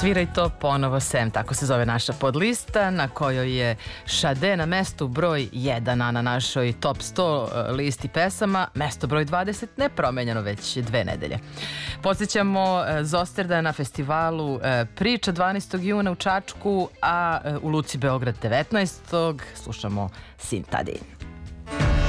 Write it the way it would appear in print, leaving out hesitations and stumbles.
Sviraj to ponovo sem, tako se zove naša podlista na kojoj je Šade na mestu broj 1, a na našoj top 100 listi pesama mesto broj 20 nepromenjeno već 2 nedelje. Podsjećamo Zosterda na festivalu Priča 12. juna u Čačku, a u Luci Beograd 19. Slušamo Sintadin.